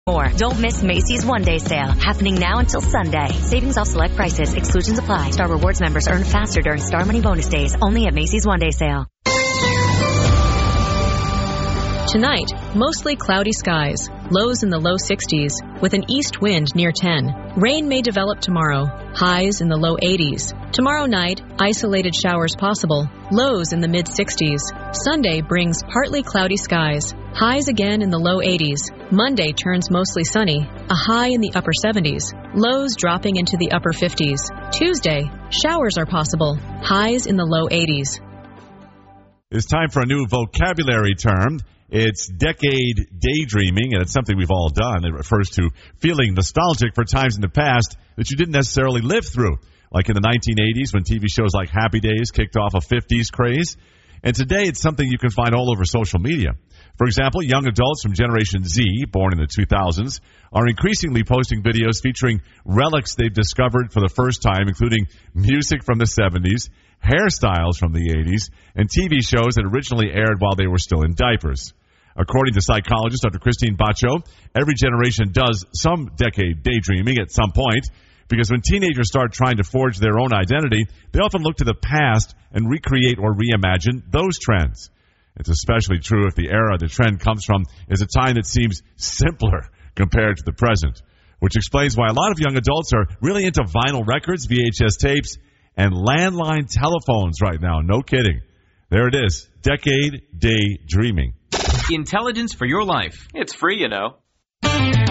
more. Don't miss Macy's one-day sale, happening now until Sunday. Savings off select prices. Exclusions apply. Star Rewards members earn faster during Star Money bonus days. Only at Macy's one-day sale. Tonight, mostly cloudy skies, lows in the low 60s, with an east wind near 10. Rain may develop tomorrow, highs in the low 80s. Tomorrow night, isolated showers possible, lows in the mid-60s. Sunday brings partly cloudy skies, highs again in the low 80s. Monday turns mostly sunny, a high in the upper 70s, lows dropping into the upper 50s. Tuesday, showers are possible, highs in the low 80s. It's time for a new vocabulary term. It's decade daydreaming, and it's something we've all done. It refers to feeling nostalgic for times in the past that you didn't necessarily live through, like in the 1980s when TV shows like Happy Days kicked off a 50s craze. And today it's something you can find all over social media. For example, young adults from Generation Z, born in the 2000s, are increasingly posting videos featuring relics they've discovered for the first time, including music from the 70s, hairstyles from the 80s, and TV shows that originally aired while they were still in diapers. According to psychologist Dr. Christine Bacho, every generation does some decade daydreaming at some point, because when teenagers start trying to forge their own identity, they often look to the past and recreate or reimagine those trends. It's especially true if the era the trend comes from is a time that seems simpler compared to the present, which explains why a lot of young adults are really into vinyl records, VHS tapes, and landline telephones right now. No kidding. There it is. Decade daydreaming. Intelligence for your life. It's free, you know.